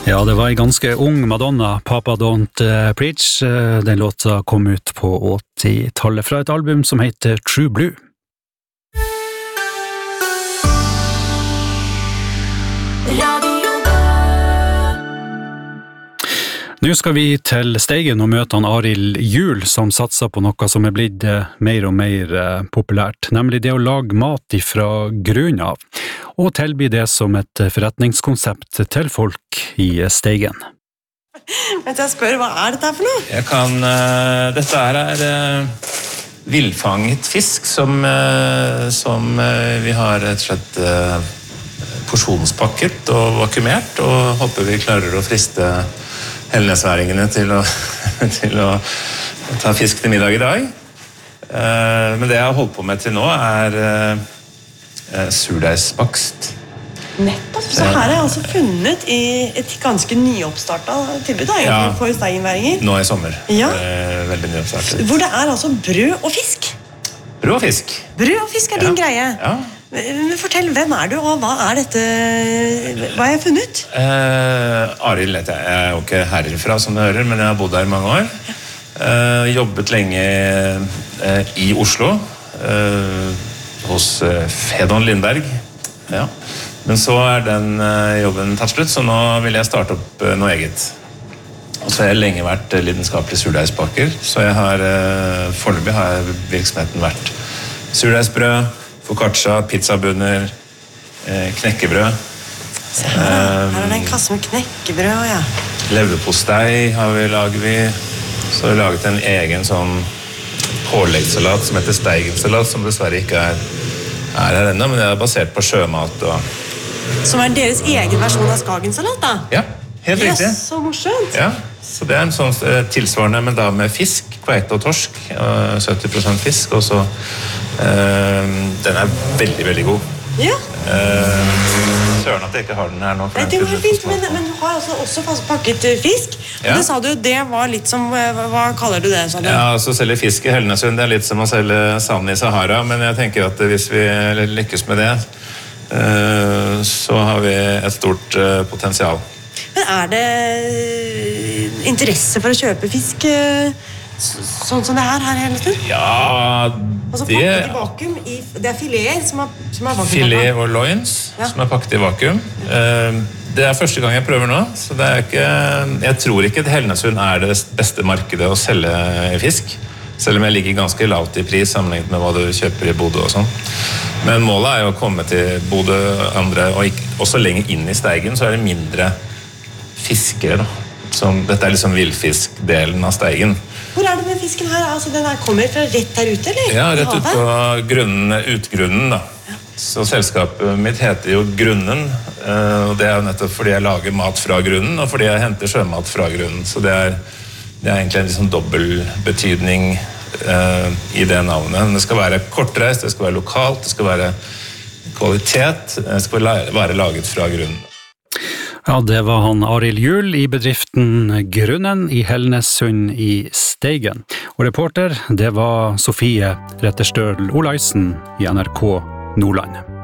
Ja, det var en ganske ung Madonna, Papa Don't Preach. Den låta kom ut på 80-tallet fra et album som heter True Blue. Nå skal vi til Steigen og møte han Arild Juhl, som satser på noe som blitt mer og mer populært, nemlig det å lage mat fra grunnen av, og tilby det som et forretningskonsept til folk i Steigen. Men jeg spør, hva dette for noe? Dette villfanget fisk som vi har rett og slett porsjonspakket og vakuumert, og håper vi klarer å friste helnesværingene til å ta fisk til middag i dag. Men det jeg har holdt på med til nå surdeigsbakst. Nettopp, så her jeg altså funnet i et ganske nyoppstartet tilbud for steigenværinger. Nå i sommer. Ja. Veldig nyoppstartet. Hvor det altså brød og fisk. Brød og fisk. Brød og fisk din greie. Ja. Men fortell, hvem du, og hva dette? Hva har jeg funnet? Arild heter jeg. Jeg jo ikke herfra, som du hører, men jeg har bodd her i mange år. Jobbet lenge i Oslo, hos Fedon Lindberg. Ja. Men så den jobben tatt slutt, så nå vil jeg starte opp noe eget. Og så har jeg lenge vært lidenskapelig surdeigsbaker, så foreløpig har virksomheten vært surdeigsbrød, focaccia, pizzabunner, knekkebrød. Se her det en kasse med knekkebrød, ja. Leverpostei lager vi. Så har vi laget en egen sånn påleggssalat som heter steigensalat, som dessverre ikke her enda, men det basert på sjømat. Som deres egen versjon av skagensalat, da? Ja, helt riktig. Ja, så morsomt. Ja, så det en sånn tilsvarende, men da med fisk, kveite og torsk, 70% fisk, og så den veldig, veldig god. Ja. Søren at jeg ikke har den her nå. Det var fint, men du har også fastpakket fisk. Og det sa du, det var litt som, hva kaller du det? Sa du? Ja, så selge fisk i Helnesund, det litt som å selge sand i Sahara, men jeg tenker at hvis vi lykkes med det, så har vi et stort potensial. Men det interesse for å kjøpe fisk sånn som det her i Helnesund? Ja, altså, pakket i vakuum, det fileter som vakuum. Filet og loins som pakket i vakuum. Det første gang jeg prøver nå, så det ikke, jeg tror ikke at Helnesund det beste markedet å selge fisk, selv om jeg ligger ganske lavt i pris sammenlignet med hva du kjøper i Bodø og sånn. Men målet å komme til Bodø andre, og også lenger inn i Steigen, så det mindre fiskere da. Dette liksom villfiskdelen av Steigen. Hvor det med fisken her? Altså, den kommer fra rett her ute, eller? Ja, rett ut på utgrunnen da. Ja. Så selskapet mitt heter jo Grunnen, og det jo nettopp fordi jeg lager mat fra grunnen, og fordi jeg henter sjømat fra grunnen. Så det egentlig en liksom dobbel betydning i det navnet. Det skal være kortreist, det skal være lokalt, det skal være kvalitet, det skal være laget fra grunnen. Ja, det var han Arild Juhl i bedriften Grunnen i Helnesund i Steigen. Og reporter, det var Sofie Retterstøl Olaisen i NRK Nordland.